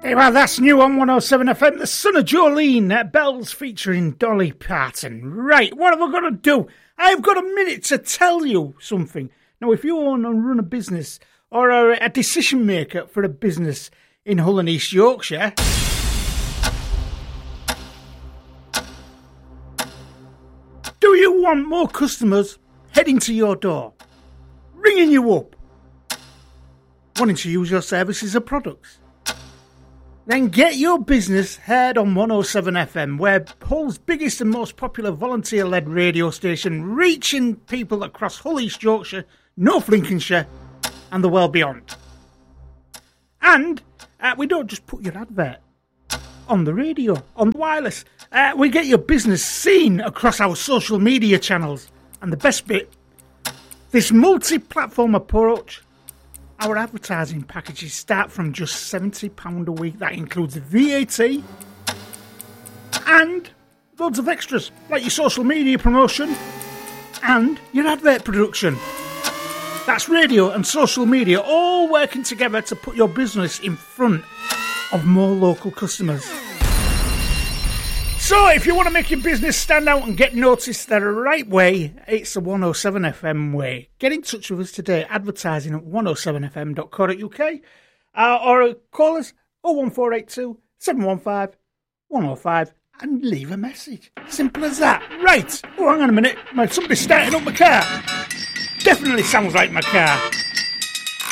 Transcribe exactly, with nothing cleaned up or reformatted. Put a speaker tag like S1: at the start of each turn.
S1: Hey, well, that's new on one oh seven F M. The Son of Jolene, uh, Bells featuring Dolly Parton. Right, what have I got to do? I've got a minute to tell you something. Now, if you want to run a business or are a decision maker for a business in Hull and East Yorkshire, do you want more customers heading to your door, ringing you up, wanting to use your services or products? Then get your business heard on one oh seven F M, where Hull's biggest and most popular volunteer-led radio station, reaching people across Hull, East Yorkshire, North Lincolnshire, and the world beyond. And uh, we don't just put your advert on the radio, on the wireless. Uh, we get your business seen across our social media channels. And the best bit, this multi-platform approach, our advertising packages start from just seventy pounds a week. That includes V A T and loads of extras, like your social media promotion and your advert production. That's radio and social media all working together to put your business in front of more local customers. So if you want to make your business stand out and get noticed the right way, it's the one oh seven F M way. Get in touch with us today, advertising at one oh seven f m dot co dot u k, uh, or call us oh one four eight two, seven one five, one oh five and leave a message. Simple as that. Right. Oh, hang on a minute. Somebody's starting up my car. Definitely sounds like my car.